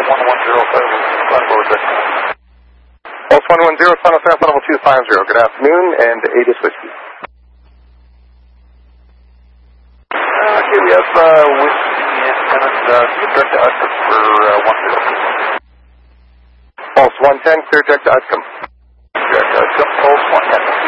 Pulse 110, final fast level 250. Good afternoon, and 8 is whiskey. Okay, we have whiskey independent, direct to Utcombe for 10. Pulse 110, clear direct to Utcombe. Direct to Utcombe, Pulse 110.